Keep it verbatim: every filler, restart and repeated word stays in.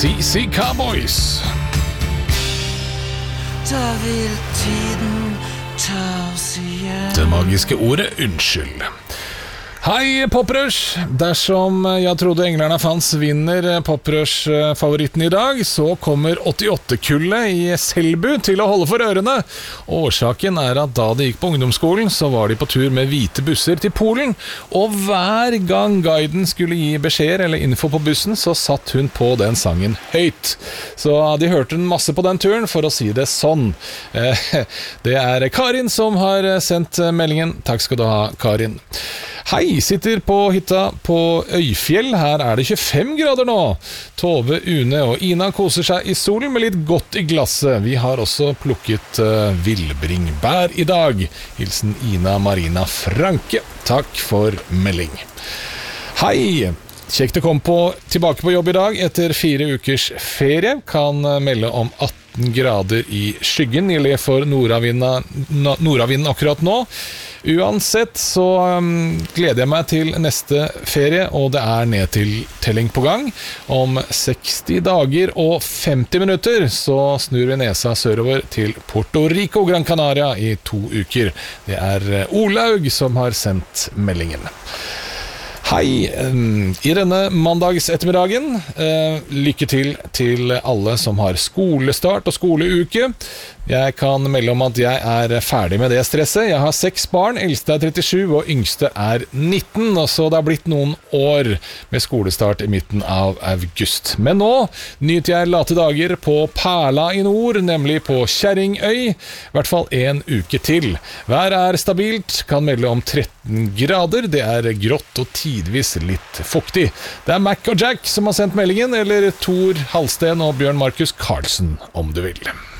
C C Cowboys. Da vil tiden ta oss igjen. Det magiske ordet unnskyld. Hei Poprush! Dersom jeg trodde Englarna Fans vinner Poprush-favoritten i dag, så kommer åttiåtte-kullet i Selbu til å holde for ørene. Årsaken er at da de gikk på ungdomsskolen, så var de på tur med hvite busser til Polen, og hver gang guiden skulle gi beskjeder eller info på bussen, så satt hun på den sangen høyt. Så de hørte den masse på den turen, for å si det sånn. Det er Karin som har sendt meldingen. Takk skal du ha, Karin. Hei, sitter på hytta på Øyfjell. Her er det tjuefem grader nå. Tove, Une og Ina koser seg i solen med litt godt i glasset. Vi har også plukket uh, villbringbær i dag. Hilsen Ina Marina Franke. Takk for melding. Hei! Kjekt å komme på, tilbake på jobb i dag etter fire ukers ferie. Kan melde om atten grader i skyggen. Gjelder for nordavinden, nordavinden akkurat nå. Uansett så um, gleder jeg meg til neste ferie, og det er nedtiltelling på gang. Om seksti dager og femti minutter så snur vi nesa sørover til Puerto Rico, Gran Canaria i to uker. Det er Olaug som har sendt meldingen. Hei, i denne mandags ettermiddagen, lykke til til alle som har skolestart og skoleuke. Jeg kan melde om at jeg er ferdig med det stresset. Jeg har seks barn, eldste er trettisju og yngste er nitten, og så det har blitt noen år med skolestart i midten av august. Men nå nyter jeg late dager på Perla i nord, nemlig på Kjerringøy, i hvert fall en uke til. Været er stabilt, kan melde om tretten grader, det er grått og tidvis litt fuktig. Det er Mac og Jack som har sendt meldingen, eller Tor Halsten og Bjørn Markus Karlsen, om du vil.